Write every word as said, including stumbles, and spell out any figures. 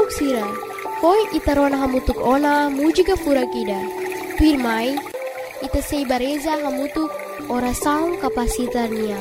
Tok sira, koi itarona hamutuk ona mujika furakida. Pirmai, ita sei bareza hamutuk orasaun kapasitar nia.